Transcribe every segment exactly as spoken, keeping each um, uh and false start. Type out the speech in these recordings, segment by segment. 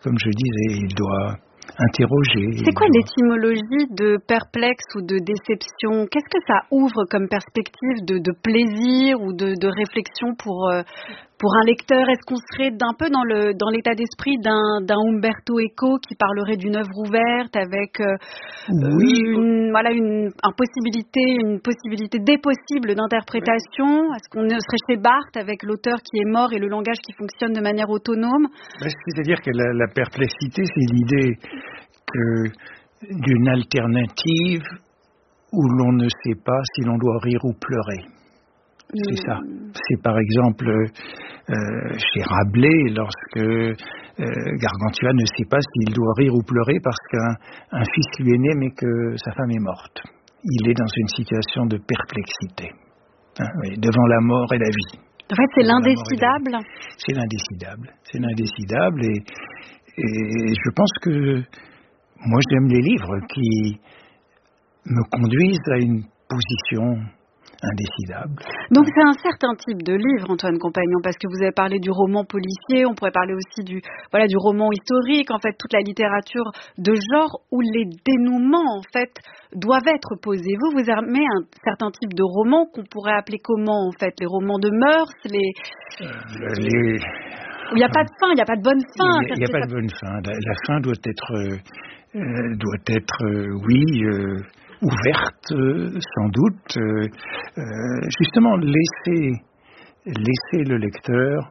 comme je disais, il doit interroger. C'est quoi doit... l'étymologie de perplexe ou de déception? Qu'est-ce que ça ouvre comme perspective de, de plaisir ou de, de réflexion pour, euh, pour un lecteur? Est-ce qu'on serait d'un peu dans, le, dans l'état d'esprit d'un, d'un Umberto Eco qui parlerait d'une œuvre ouverte avec euh, oui. une, voilà, une, une possibilité, une possibilité des possibles d'interprétation? Est-ce qu'on serait chez Barthes avec l'auteur qui est mort et le langage qui fonctionne de manière autonome? C'est-à-dire que la, la perplexité, c'est l'idée que d'une alternative où l'on ne sait pas si l'on doit rire ou pleurer. Mmh. C'est ça. C'est par exemple euh, chez Rabelais, lorsque euh, Gargantua ne sait pas s'il doit rire ou pleurer parce qu'un un fils lui est né mais que sa femme est morte. Il est dans une situation de perplexité, hein, oui, devant la mort et la vie. En fait, c'est l'indécidable. C'est l'indécidable. C'est l'indécidable et, et je pense que moi j'aime les livres qui me conduisent à une position indécidable. Donc c'est un certain type de livre, Antoine Compagnon, parce que vous avez parlé du roman policier, on pourrait parler aussi du, voilà, du roman historique, en fait toute la littérature de genre où les dénouements en fait doivent être posés. Vous, vous aimez un certain type de roman qu'on pourrait appeler comment en fait? Les romans de mœurs, les... Euh, les... Il n'y a pas de fin, il n'y a pas de bonne fin. Il n'y a, a pas ça... de bonne fin. La, la fin doit être, euh, doit être, euh, oui, euh, ouverte, euh, sans doute. Euh, euh, justement, laisser, laisser le lecteur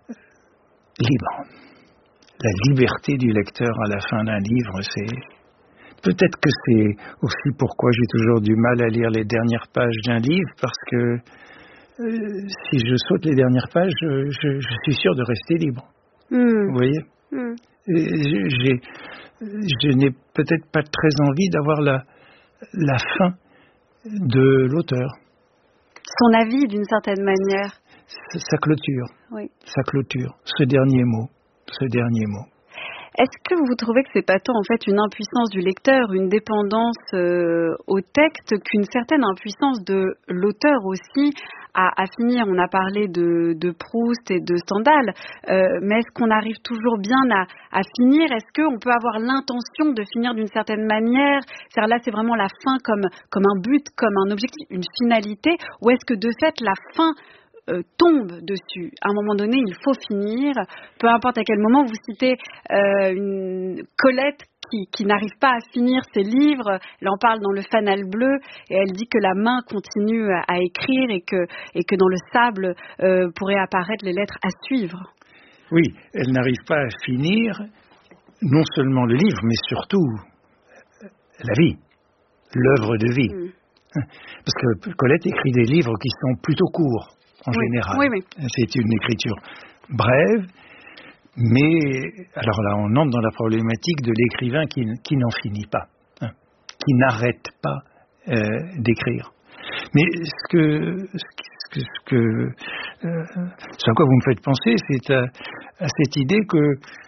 libre. La liberté du lecteur à la fin d'un livre, c'est... Peut-être que c'est aussi pourquoi j'ai toujours du mal à lire les dernières pages d'un livre, parce que Euh, si je saute les dernières pages, je, je, je suis sûr de rester libre. Mmh. Vous voyez mmh. j'ai, Je n'ai peut-être pas très envie d'avoir la, la fin de l'auteur. Son avis, d'une certaine manière. Sa, sa clôture. Oui. Sa clôture. Ce dernier mot. Ce dernier mot. Est-ce que vous trouvez que c'est pas tant en fait une impuissance du lecteur, une dépendance euh, au texte, qu'une certaine impuissance de l'auteur aussi à, à finir? On a parlé de, de Proust et de Stendhal, euh, mais est-ce qu'on arrive toujours bien à, à finir? Est-ce qu'on peut avoir l'intention de finir d'une certaine manière? C'est-à-dire là, c'est vraiment la fin comme, comme un but, comme un objectif, une finalité, ou est-ce que de fait la fin Euh, tombe dessus. À un moment donné, il faut finir. Peu importe à quel moment, vous citez euh, une Colette qui, qui n'arrive pas à finir ses livres. Elle en parle dans Le Fanal bleu et elle dit que la main continue à, à écrire et que, et que dans le sable euh, pourraient apparaître les lettres à suivre. Oui, elle n'arrive pas à finir non seulement le livre, mais surtout la vie, l'œuvre de vie. Mm. Parce que Colette écrit des livres qui sont plutôt courts. En oui, général, oui, oui. C'est une écriture brève, mais alors là, on entre dans la problématique de l'écrivain qui, qui n'en finit pas, hein, qui n'arrête pas euh, d'écrire. Mais ce que, ce que, ce, que euh, ce à quoi vous me faites penser, c'est à, à cette idée que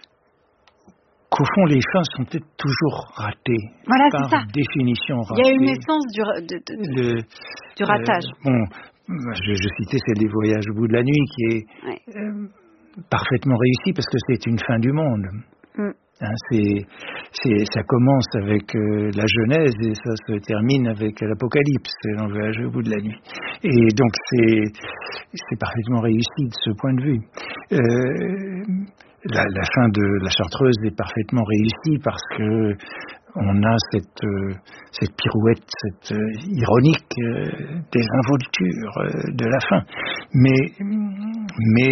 qu'au fond, les fins sont peut-être toujours ratées. Voilà, par c'est ça. Définition ratée. Il y a une essence du, de, de, Le, du ratage. Euh, bon. Je, je citais celle des Voyages au bout de la nuit qui est ouais. euh, parfaitement réussie parce que c'est une fin du monde. Mm. Hein, c'est, c'est, ça commence avec euh, la Genèse et ça se termine avec l'Apocalypse, dans le Voyage au bout de la nuit. Et donc c'est, c'est parfaitement réussi de ce point de vue. Euh, la, la fin de La Chartreuse est parfaitement réussie parce que on a cette, euh, cette pirouette, cette euh, ironique euh, désinvolture euh, de la fin. Mais, mais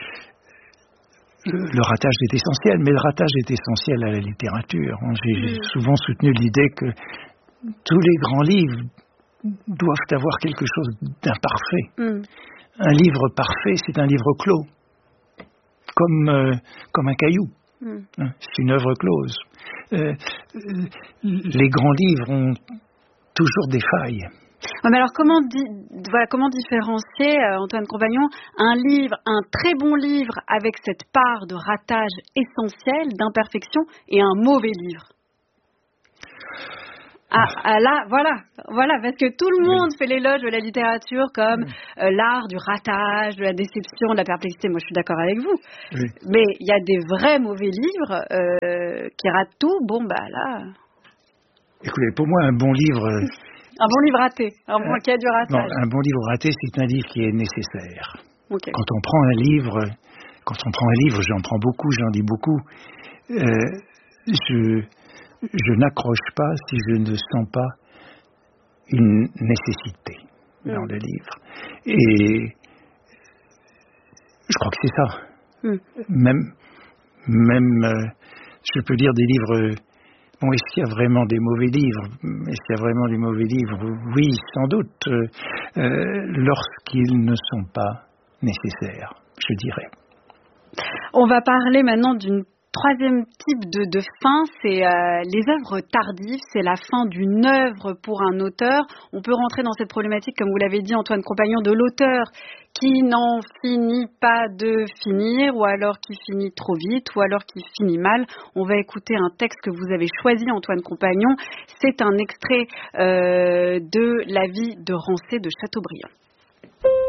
le, le ratage est essentiel, mais le ratage est essentiel à la littérature. J'ai, j'ai souvent soutenu l'idée que tous les grands livres doivent avoir quelque chose d'imparfait. Mm. Un livre parfait, c'est un livre clos, comme, euh, comme un caillou. Mm. C'est une œuvre close. Euh, les grands livres ont toujours des failles. Ouais, mais alors comment, di- voilà, comment différencier, euh, Antoine Compagnon, un livre, un très bon livre avec cette part de ratage essentiel, d'imperfection, et un mauvais livre? Ah, ah là, voilà, voilà, parce que tout le monde oui. fait l'éloge de la littérature comme oui. euh, l'art du ratage, de la déception, de la perplexité. Moi, je suis d'accord avec vous. Oui. Mais il y a des vrais mauvais livres euh, qui ratent tout. Bon, bah là... Écoutez, pour moi, un bon livre... un bon livre raté, un bon qui a du ratage. Non, un bon livre raté, c'est un livre qui est nécessaire. Okay. Quand on prend un livre, quand on prend un livre, j'en prends beaucoup, j'en lis beaucoup, euh, je... Je n'accroche pas si je ne sens pas une nécessité mmh. dans le livre. Et je crois que c'est ça. Mmh. Même, même euh, je peux lire des livres... Bon, est-ce qu'il y a vraiment des mauvais livres? Est-ce qu'il y a vraiment des mauvais livres? Oui, sans doute, euh, euh, lorsqu'ils ne sont pas nécessaires, je dirais. On va parler maintenant d'une troisième type de, de fin, c'est euh, les œuvres tardives, c'est la fin d'une œuvre pour un auteur. On peut rentrer dans cette problématique, comme vous l'avez dit Antoine Compagnon, de l'auteur qui n'en finit pas de finir, ou alors qui finit trop vite, ou alors qui finit mal. On va écouter un texte que vous avez choisi, Antoine Compagnon. C'est un extrait euh, de La vie de Rancé de Chateaubriand.